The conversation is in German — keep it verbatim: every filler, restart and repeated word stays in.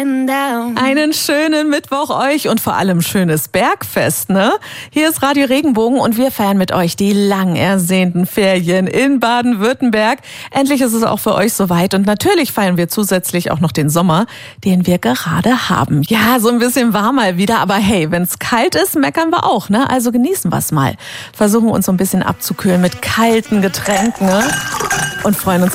Einen schönen Mittwoch euch und vor allem schönes Bergfest, ne? Hier ist Radio Regenbogen und wir feiern mit euch die lang ersehnten Ferien in Baden-Württemberg. Endlich ist es auch für euch soweit und natürlich feiern wir zusätzlich auch noch den Sommer, den wir gerade haben. Ja, so ein bisschen warm mal wieder, aber hey, wenn's kalt ist, meckern wir auch, ne? Also genießen wir's mal. Versuchen uns so ein bisschen abzukühlen mit kalten Getränken, ne? Und freuen uns